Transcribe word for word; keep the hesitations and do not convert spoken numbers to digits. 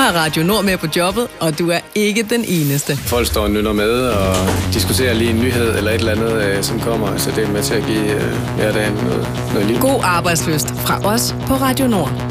har Radio Nord med på jobbet, og du er ikke den eneste. Folk står og nynner med og diskuterer lige en nyhed eller et eller andet, som kommer, så det er med til at give hverdagen noget, noget liv. God arbejdslyst fra os på Radio Nord.